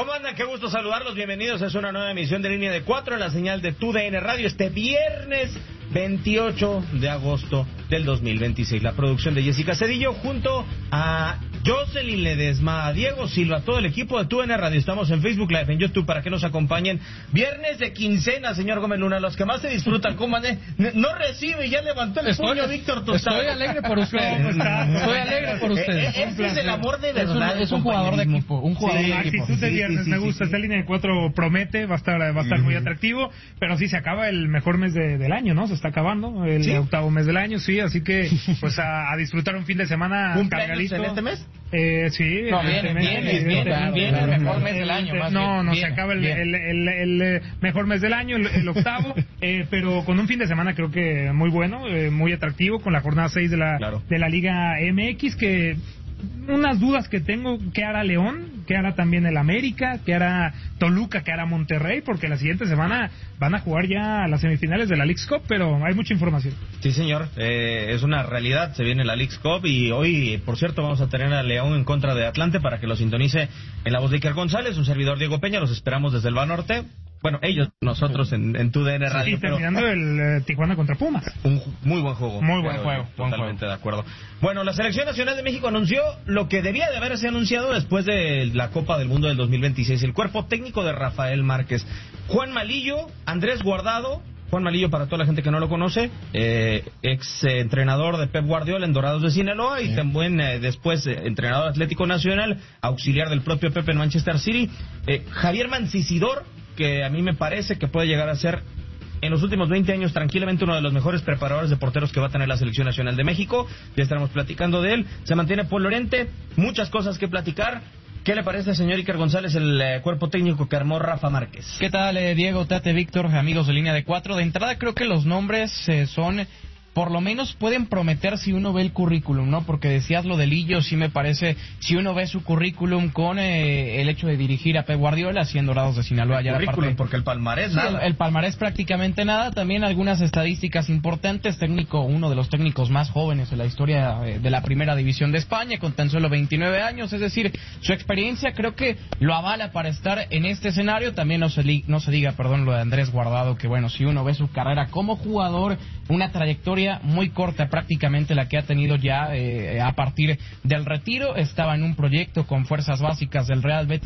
¿Cómo andan? Qué gusto saludarlos, bienvenidos. Es una nueva emisión de Línea de 4 en la señal de TUDN Radio este viernes 28 de agosto del 2026. La producción de Jessica Cedillo junto a Jocelyn Ledesma, a Diego Silva, todo el equipo de TUDN Radio. Estamos en Facebook Live, en YouTube para que nos acompañen. Viernes de quincena, señor Gómez Luna, los que más se disfrutan. ¿Cómo no recibe? Ya levantó el puño Víctor Tostado. Estoy alegre por usted. Estoy alegre por usted. Ese es el amor de verdad. Es un jugador de equipo. Un jugador de equipo. Actitud de viernes, me gusta. Esta Línea de 4 promete, va a estar muy atractivo, pero sí se acaba el mejor mes del año, ¿no? Se está acabando el octavo mes del año, sí, así que pues a disfrutar un fin de semana cargadito. ¿En este mes? Sí. No, viene el mejor mes del año. Se acaba el mejor mes del año, el octavo, pero con un fin de semana creo que muy bueno, muy atractivo, con la jornada 6 de la Liga MX, que unas dudas que tengo, ¿qué hará León? ¿Qué hará también el América? ¿Qué hará Toluca? ¿Qué hará Monterrey? Porque la siguiente semana van a jugar ya las semifinales de la Leagues Cup, pero hay mucha información. Sí, señor, es una realidad, se viene la Leagues Cup y hoy, por cierto, vamos a tener a León en contra de Atlante para que lo sintonice en la voz de Iker González, un servidor Diego Peña, los esperamos desde el Banorte. Bueno, nosotros en TUDN Radio. Y terminando el Tijuana contra Pumas. Un muy buen juego. Muy buen juego. Totalmente de acuerdo. Bueno, la Selección Nacional de México anunció lo que debía de haberse anunciado después de la Copa del Mundo del 2026. El cuerpo técnico de Rafael Márquez. Juan Malillo, Andrés Guardado. Juan Malillo, para toda la gente que no lo conoce, ex entrenador de Pep Guardiola en Dorados de Sinaloa y también después entrenador Atlético Nacional, auxiliar del propio Pep en Manchester City. Javier Mancisidor, que a mí me parece que puede llegar a ser en los últimos 20 años tranquilamente uno de los mejores preparadores de porteros que va a tener la Selección Nacional de México. Ya estaremos platicando de él. Se mantiene Paul Lorente, muchas cosas que platicar. ¿Qué le parece, señor Iker González, el cuerpo técnico que armó Rafa Márquez? ¿Qué tal, Diego, Tate, Víctor, amigos de Línea de 4? De entrada creo que los nombres son... por lo menos pueden prometer si uno ve el currículum, ¿no? Porque decías lo de Lillo, sí me parece, si uno ve su currículum con el hecho de dirigir a Pep Guardiola, siendo Dorados de Sinaloa. El currículum, porque el palmarés, nada. El palmarés prácticamente nada, también algunas estadísticas importantes, uno de los técnicos más jóvenes en la historia de la Primera División de España, con tan solo 29 años, es decir, su experiencia creo que lo avala para estar en este escenario. También no se diga, lo de Andrés Guardado, que bueno, si uno ve su carrera como jugador, una trayectoria muy corta prácticamente la que ha tenido ya a partir del retiro. Estaba en un proyecto con fuerzas básicas del Real Betis